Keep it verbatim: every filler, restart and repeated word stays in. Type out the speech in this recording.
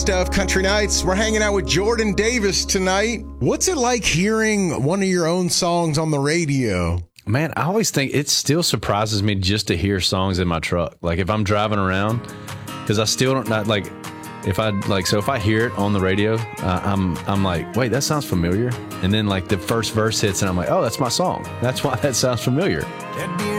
Stuff Country Nights. We're hanging out with Jordan Davis tonight. What's it like hearing one of your own songs on the radio? Man, I always think it still surprises me just to hear songs in my truck. Like if I'm driving around, because I still don't not like if I like so if I hear it on the radio, uh, I'm I'm like, wait, that sounds familiar. And then like the first verse hits, and I'm like, oh, that's my song. That's why that sounds familiar. That beer